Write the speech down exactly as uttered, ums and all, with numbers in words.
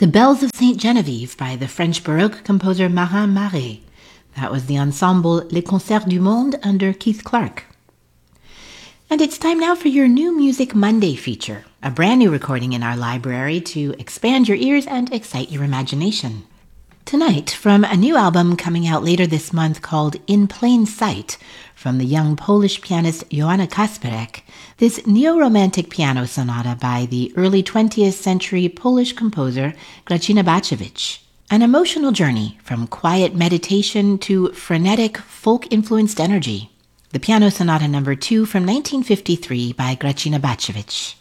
The Bells of Saint Genevieve by the French Baroque composer Marin Marais. That was the ensemble Les Concerts du Monde under Keith Clark. And it's time now for your New Music Monday feature, a brand new recording in our library to expand your ears and excite your imagination. Tonight, from a new album coming out later this month called In Plain Sight, from the young Polish pianist Joanna Kasperek, this neo-romantic piano sonata by the early twentieth century Polish composer Gracina Bacewicz. An emotional journey from quiet meditation to frenetic, folk-influenced energy. The Piano Sonata number two from nineteen fifty-three by Gracina Bacewicz.